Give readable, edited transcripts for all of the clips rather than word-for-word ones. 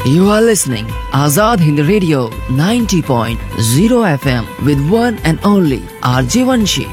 You are listening Azad Hind Radio 90.0 FM with one and only RJ Vanshi.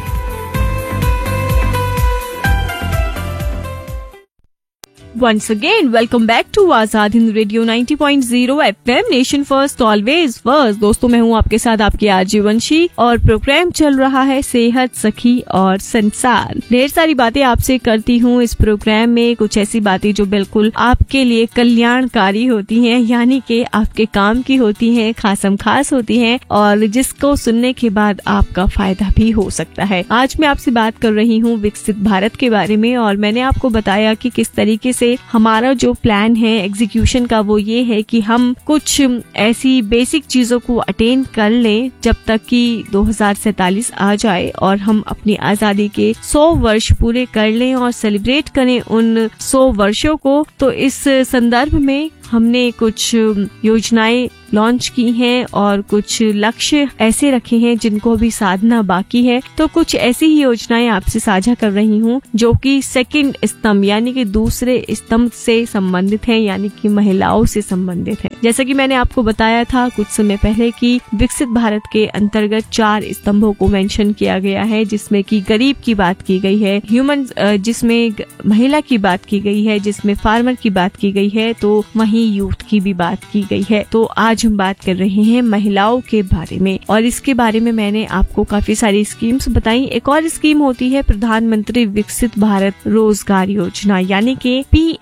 Once again, welcome back to Azad Hind Radio 90.0 FM, nation first always first. दोस्तों, मैं हूँ आपके साथ आपकी RJ वंशी और programme चल रहा है सेहत, सखी और संसार। ढेर सारी बातें आपसे करती हूँ इस प्रोग्राम में, कुछ ऐसी बातें जो बिल्कुल आपके लिए कल्याणकारी होती हैं, यानी कि आपके काम की होती हैं, खासम खास होती हैं और जिसको सुनने के बाद आपका फायदा भी हो सकता है। आज मैं आपसे बात कर रही हूँ विकसित भारत के बारे में और मैंने आपको बताया कि किस तरीके से हमारा जो प्लान है एग्जीक्यूशन का वो ये है कि हम कुछ ऐसी बेसिक चीजों को अटेन कर लें जब तक कि 2047 आ जाए और हम अपनी आजादी के 100 वर्ष पूरे कर लें और सेलिब्रेट करें उन 100 वर्षों को। तो इस संदर्भ में हमने कुछ योजनाएं लॉन्च की हैं और कुछ लक्ष्य ऐसे रखे हैं जिनको भी साधना बाकी है। तो कुछ ऐसी ही योजनाएं आपसे साझा कर रही हूँ जो कि सेकंड स्तंभ यानी कि दूसरे स्तंभ से संबंधित है, यानी कि महिलाओं से संबंधित है। जैसा कि मैंने आपको बताया था कुछ समय पहले कि विकसित भारत के अंतर्गत 4 स्तंभों को मेंशन किया गया है, जिसमें कि गरीब की बात की गई है, ह्यूमन जिसमें महिला की बात की गई है, जिसमें फार्मर की बात की गई है, तो वहीं यूथ की भी बात की गई है। तो आज हम बात कर रहे हैं महिलाओं के बारे में और इसके बारे में मैंने आपको काफी सारी स्कीम्स बताई। एक और स्कीम होती है प्रधानमंत्री विकसित भारत रोजगार योजना यानी कि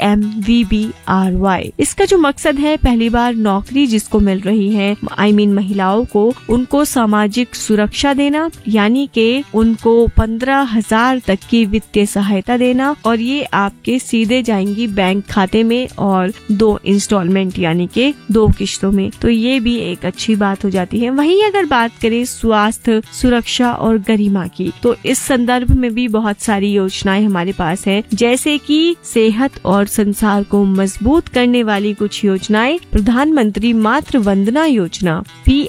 PMVBRY। इसका जो मकसद है पहली बार नौकरी जिसको मिल रही है महिलाओं को, उनको सामाजिक सुरक्षा देना, यानी कि उनको 15,000 तक की वित्तीय सहायता देना और ये आपके सीधे जाएंगी बैंक खाते में और 2 इंस्टॉलमेंट यानी कि 2 किश्तों में। तो ये भी एक अच्छी बात हो जाती है। वहीं अगर बात करें स्वास्थ्य सुरक्षा और गरिमा की, तो इस संदर्भ में भी बहुत सारी योजनाएं हमारे पास है, जैसे कि सेहत और संसार को मजबूत करने वाली कुछ योजनाएं, प्रधानमंत्री मातृ वंदना योजना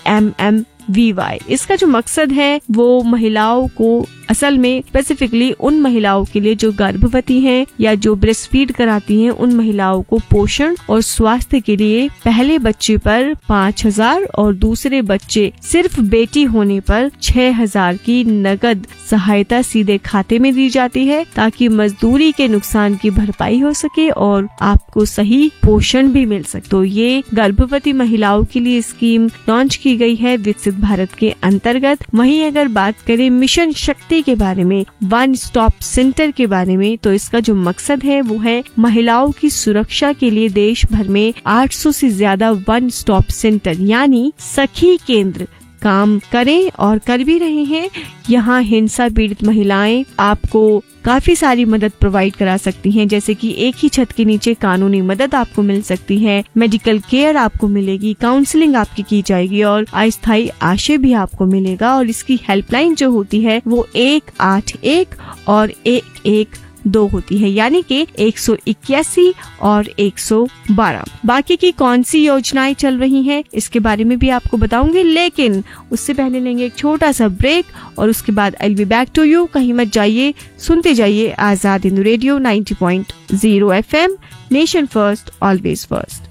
PMMVY। इसका जो मकसद है वो महिलाओं को, असल में स्पेसिफिकली उन महिलाओं के लिए जो गर्भवती हैं या जो ब्रेस्ट फीड कराती हैं, उन महिलाओं को पोषण और स्वास्थ्य के लिए पहले बच्चे पर 5,000 और दूसरे बच्चे सिर्फ बेटी होने पर 6,000 की नगद सहायता सीधे खाते में दी जाती है, ताकि मजदूरी के नुकसान की भरपाई हो सके और आपको सही पोषण भी मिल सके। तो ये गर्भवती महिलाओं के लिए स्कीम लॉन्च की गई है विकसित भारत के अंतर्गत। वहीं अगर बात करें मिशन शक्ति के बारे में, वन स्टॉप सेंटर के बारे में, तो इसका जो मकसद है वो है महिलाओं की सुरक्षा के लिए देश भर में 800 से ज्यादा वन स्टॉप सेंटर यानी सखी केंद्र काम करें और कर भी रहे हैं। यहाँ हिंसा पीड़ित महिलाएं आपको काफी सारी मदद प्रोवाइड करा सकती हैं, जैसे कि एक ही छत के नीचे कानूनी मदद आपको मिल सकती है, मेडिकल केयर आपको मिलेगी, काउंसलिंग आपकी की जाएगी और अस्थायी आश्रय भी आपको मिलेगा। और इसकी हेल्पलाइन जो होती है वो 181 और 112 होती है, यानी कि 181 और 112। बाकी की कौन सी योजनाएं चल रही हैं इसके बारे में भी आपको बताऊंगी, लेकिन उससे पहले लेंगे एक छोटा सा ब्रेक और उसके बाद I will be back to you. कहीं मत जाइए, सुनते जाइए Azad Hind radio 90.0 FM, nation first always first.